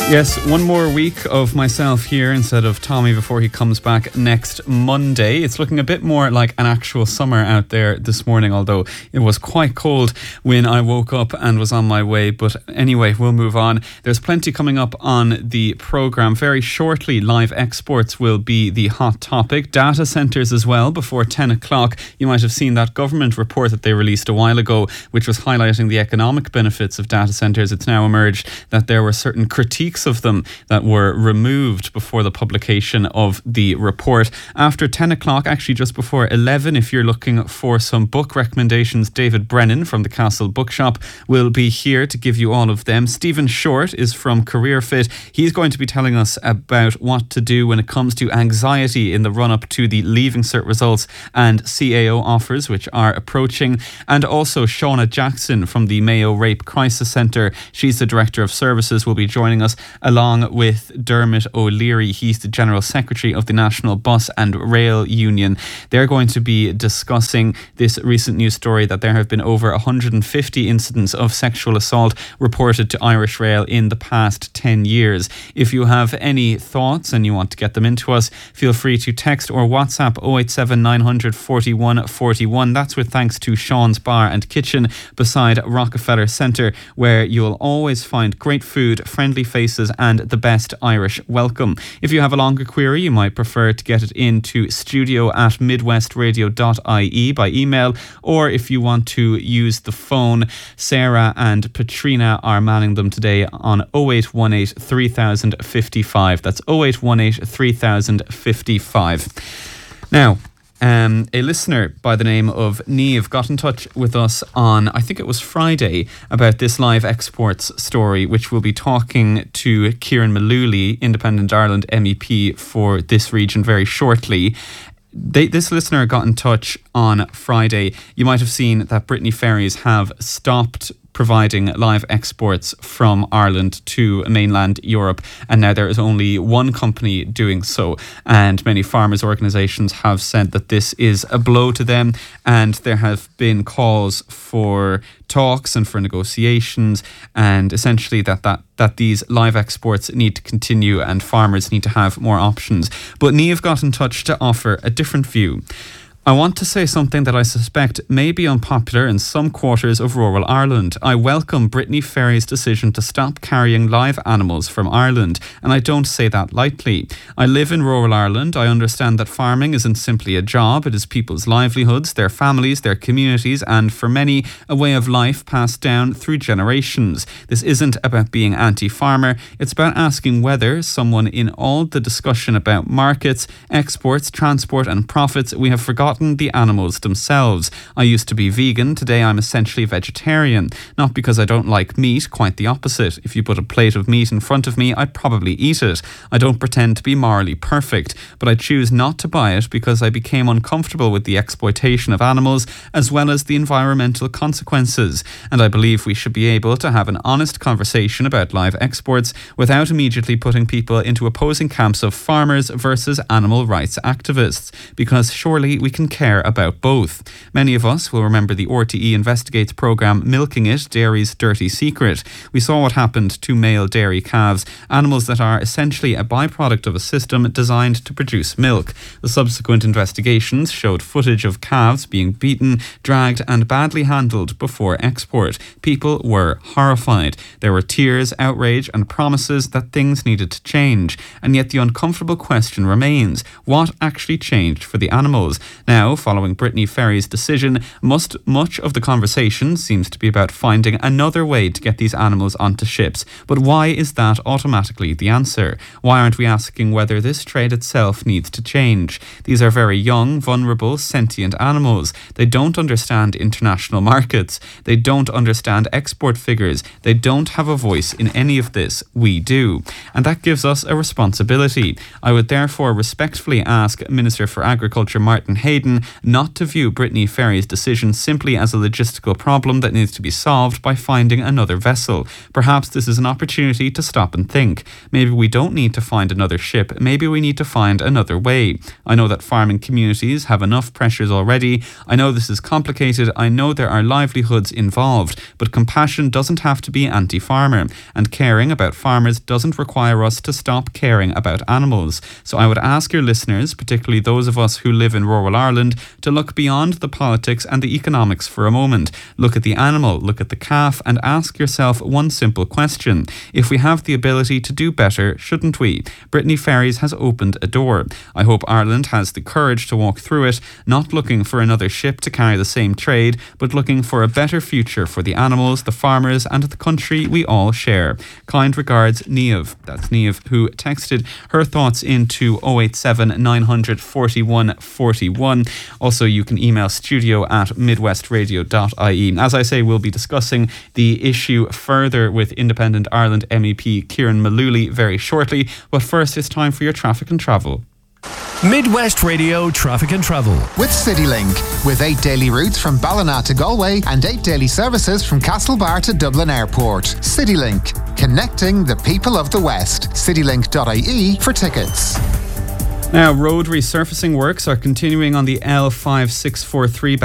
Yes, one more week of myself here instead of Tommy before he comes back next Monday. It's looking a bit more like an actual summer out there this morning, although it was quite cold when I woke up and was on my way. But anyway, we'll move on. There's plenty coming up on the programme. Very shortly, live exports will be the hot topic. Data centres as well before 10 o'clock. You might have seen that government report that they released a while ago, which was highlighting the economic benefits of data centres. It's now emerged that there were certain critiques of them that were removed before the publication of the report. After 10 o'clock, actually just before 11, if you're looking for some book recommendations, David Brennan from the Castle Bookshop will be here to give you all of them. Stephen Short is from Career Fit. He's going to be telling us about what to do when it comes to anxiety in the run-up to the Leaving Cert results and CAO offers, which are approaching. And also Shauna Jackson from the Mayo Rape Crisis Centre. She's the Director of Services, will be joining us, along with Dermot O'Leary. He's the General Secretary of the National Bus and Rail Union. They're going to be discussing this recent news story that there have been over 150 incidents of sexual assault reported to Irish Rail in the past 10 years. If you have any thoughts and you want to get them into us, feel free to text or WhatsApp 087 900 41 41. That's with thanks to Sean's Bar and Kitchen beside Rockefeller Centre, where you'll always find great food, friendly faces and the best Irish welcome. If you have a longer query, you might prefer to get it into studio@midwestradio.ie by email, or if you want to use the phone, Sarah and Patrina are manning them today on 0818 3055. That's 0818 3055. Now, a listener by the name of Niamh got in touch with us on, I think it was Friday, about this live exports story, which we'll be talking to Kieran Mullooly, Independent Ireland MEP for this region, very shortly. This listener got in touch on Friday. You might have seen that Brittany Ferries have stopped providing live exports from Ireland to mainland Europe, and now there is only one company doing so, and many farmers' organisations have said that this is a blow to them, and there have been calls for talks and for negotiations, and essentially that these live exports need to continue and farmers need to have more options. But Niamh got in touch to offer a different view. I want to say something that I suspect may be unpopular in some quarters of rural Ireland. I welcome Brittany Ferries' decision to stop carrying live animals from Ireland, and I don't say that lightly. I live in rural Ireland. I understand that farming isn't simply a job. It is people's livelihoods, their families, their communities, and for many, a way of life passed down through generations. This isn't about being anti-farmer. It's about asking whether someone in all the discussion about markets, exports, transport, and profits, we have forgotten the animals themselves. I used to be vegan. Today I'm essentially vegetarian. Not because I don't like meat, quite the opposite. If you put a plate of meat in front of me, I'd probably eat it. I don't pretend to be morally perfect, but I choose not to buy it because I became uncomfortable with the exploitation of animals as well as the environmental consequences. And I believe we should be able to have an honest conversation about live exports without immediately putting people into opposing camps of farmers versus animal rights activists, because surely we can care about both. Many of us will remember the RTE Investigates programme Milking It, Dairy's Dirty Secret. We saw what happened to male dairy calves, animals that are essentially a byproduct of a system designed to produce milk. The subsequent investigations showed footage of calves being beaten, dragged and badly handled before export. People were horrified. There were tears, outrage and promises that things needed to change. And yet the uncomfortable question remains, what actually changed for the animals? Now, following Brittany Ferries' decision, much of the conversation seems to be about finding another way to get these animals onto ships. But why is that automatically the answer? Why aren't we asking whether this trade itself needs to change? These are very young, vulnerable, sentient animals. They don't understand international markets. They don't understand export figures. They don't have a voice in any of this. We do. And that gives us a responsibility. I would therefore respectfully ask Minister for Agriculture Martin Hayden Sweden not to view Brittany Ferries' decision simply as a logistical problem that needs to be solved by finding another vessel. Perhaps this is an opportunity to stop and think. Maybe we don't need to find another ship, maybe we need to find another way. I know that farming communities have enough pressures already. I know this is complicated. I know there are livelihoods involved, but compassion doesn't have to be anti-farmer, and caring about farmers doesn't require us to stop caring about animals. So I would ask your listeners, particularly those of us who live in rural Ireland, to look beyond the politics and the economics for a moment. Look at the animal, look at the calf, and ask yourself one simple question. If we have the ability to do better, shouldn't we? Brittany Ferries has opened a door. I hope Ireland has the courage to walk through it, not looking for another ship to carry the same trade, but looking for a better future for the animals, the farmers, and the country we all share. Kind regards, Niamh. That's Niamh, who texted her thoughts into 087 900 41 41. Also, you can email studio@midwestradio.ie. As I say, we'll be discussing the issue further with Independent Ireland MEP Kieran Mullooly very shortly. But first, it's time for your traffic and travel. Midwest Radio Traffic and Travel with CityLink, with 8 daily routes from Ballina to Galway and 8 daily services from Castlebar to Dublin Airport. CityLink, connecting the people of the West. citylink.ie for tickets. Now, road resurfacing works are continuing on the L5643